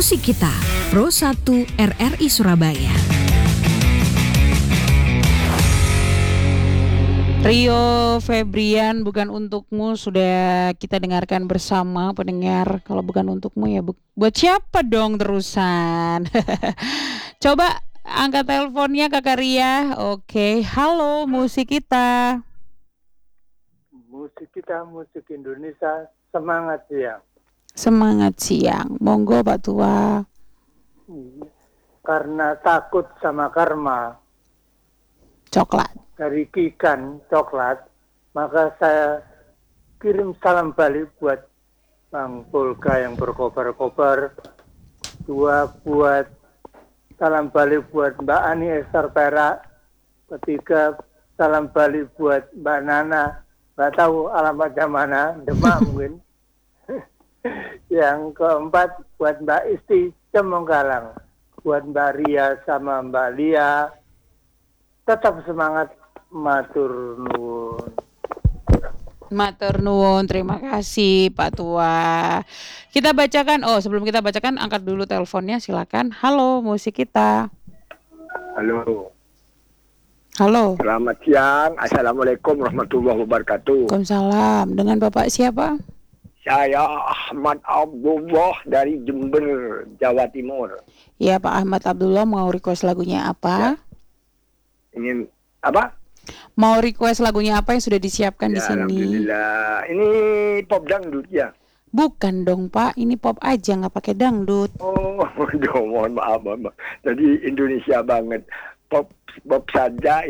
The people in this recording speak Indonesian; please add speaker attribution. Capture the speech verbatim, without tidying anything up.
Speaker 1: Musik Kita, Pro satu R R I Surabaya.
Speaker 2: Rio Febrian, Bukan Untukmu sudah kita dengarkan bersama pendengar. Kalau bukan untukmu ya bu- buat siapa dong terusan? Coba angkat teleponnya Kakak Ria. Oke, halo Musik Kita.
Speaker 3: Musik Kita, musik Indonesia, semangat siang.
Speaker 2: Semangat siang, monggo Pak Tua.
Speaker 3: Karena takut sama karma
Speaker 2: Coklat.
Speaker 3: dari Kikan Coklat, maka saya kirim salam balik buat Bang Polga yang berkobar-kobar. Dua buat salam balik buat Mbak Ani Esther Perak. Ketiga salam balik buat Mbak Nana, nggak tahu alamatnya mana, Demak mungkin. Yang keempat buat Mbak Isti Cemonggalang, buat Mbak Ria sama Mbak Lia, tetap semangat, matur nuwun.
Speaker 2: Matur nuwun, terima kasih Pak Tua. Kita bacakan, oh sebelum kita bacakan angkat dulu teleponnya silakan. Halo Musik Kita.
Speaker 4: Halo,
Speaker 2: Halo.
Speaker 4: selamat siang. Assalamualaikum warahmatullahi wabarakatuh.
Speaker 2: Waalaikumsalam. Dengan Bapak siapa?
Speaker 4: Saya Ahmad Abdullah dari Jember, Jawa Timur.
Speaker 2: Ya Pak Ahmad Abdullah, mau request lagunya apa?
Speaker 4: Ingin apa?
Speaker 2: Mau request lagunya apa yang sudah disiapkan di
Speaker 4: Ya,
Speaker 2: sini?
Speaker 4: Alhamdulillah. Ini pop dangdut ya?
Speaker 2: Bukan dong Pak, ini pop aja nggak pakai dangdut.
Speaker 4: Oh, aduh, mohon maaf, mohon maaf. Jadi Indonesia banget. Pop, pop saja.